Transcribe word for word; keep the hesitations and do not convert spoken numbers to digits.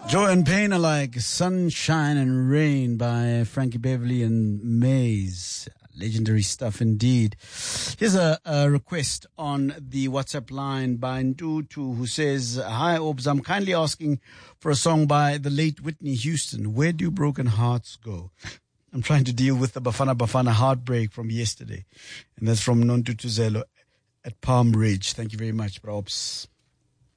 Joy and Pain are like Sunshine and Rain by Frankie Beverly and Maze. Legendary stuff indeed. Here's a, a request on the WhatsApp line by Ntutu, who says, "Hi Orbs, I'm kindly asking for a song by the late Whitney Houston. Where do broken hearts go?" I'm trying to deal with the Bafana Bafana heartbreak from yesterday. And that's from Nontutuzelo at Palm Ridge. Thank you very much, Orbs.